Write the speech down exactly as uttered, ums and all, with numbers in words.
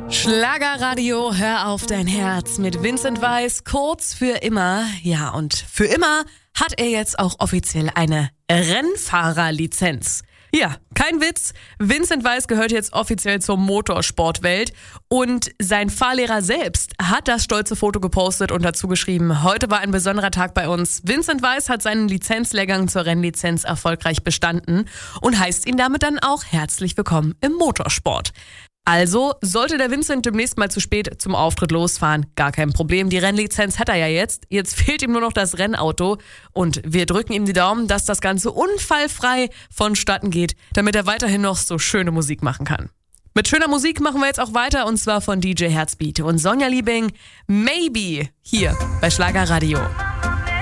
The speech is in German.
Schlagerradio, hör auf dein Herz mit Vincent Weiss, kurz für immer. Ja, und für immer hat er jetzt auch offiziell eine Rennfahrerlizenz. Ja, kein Witz. Vincent Weiss gehört jetzt offiziell zur Motorsportwelt und sein Fahrlehrer selbst hat das stolze Foto gepostet und dazu geschrieben: Heute war ein besonderer Tag bei uns. Vincent Weiss hat seinen Lizenzlehrgang zur Rennlizenz erfolgreich bestanden und heißt ihn damit dann auch herzlich willkommen im Motorsport. Also, sollte der Vincent demnächst mal zu spät zum Auftritt losfahren, gar kein Problem. Die Rennlizenz hat er ja jetzt. Jetzt fehlt ihm nur noch das Rennauto. Und wir drücken ihm die Daumen, dass das Ganze unfallfrei vonstatten geht, damit er weiterhin noch so schöne Musik machen kann. Mit schöner Musik machen wir jetzt auch weiter, und zwar von D J Herzbeat und Sonja Liebing, Maybe, hier bei Schlagerradio.